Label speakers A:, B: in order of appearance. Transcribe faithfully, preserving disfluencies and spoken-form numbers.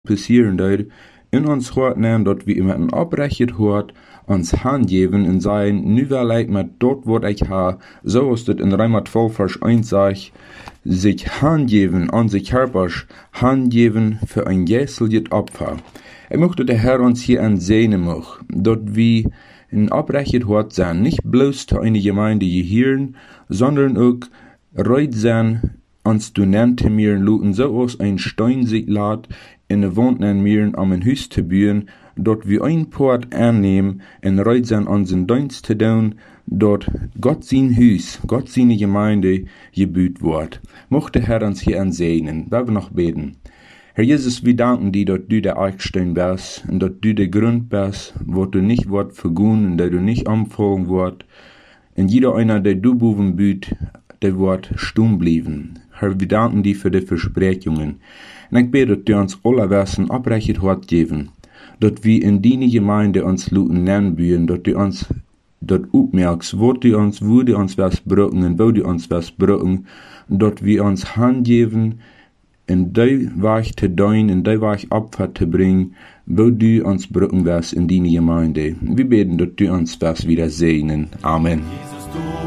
A: passieren dort, in uns hart nehmen, dort wie immer ein abrechnet hart, uns handgeben und sein, nu wel ik met dort, wat ich ha, so ist es in Römer zwölf, Vers eins sagt, sich handgeben an sich Körpers, handgeben für ein jährliches Opfer. Ich möchte der Herr uns hier ansehen mag, dort wie ein abrechnet hart sein, nicht bloß zu einer Gemeinde gehören, sondern auch reit sein, ans du nennte mir luten so aus ein Stein sich lad, in de Wand an mir am ein Hüs zu bühen, dort wie ein Port annehmen, en reit sein an sein Dienst zu tun, dort Gott sein Hüs, Gott seine Gemeinde gebüht wird. Mochte Herr uns hier ansehen, weil wir noch beten. Herr Jesus, wir danken dir, dass du der Eichstein bist, und dass du der Grund bist, wo du nicht wird vergun, und dass du nicht anfangen wird, und jeder einer, der du buben büht, der wird stumm bleiben. Herr, wir danken dir für die Versprechungen. Und ich bete, dass du uns alle Wesen abrechnet Hort geben, dass wir in deine Gemeinde uns luten nennen bühen, dass du uns dort aufmerkst, wo du uns, wo du uns was brücken und wo du uns was brücken, dass wir uns handgeben, in die Weg zu dein, in die Weg Opfer zu bringen, wo du uns brücken wirst in deine Gemeinde. Wir beten, dass du uns was wieder segnen. Amen.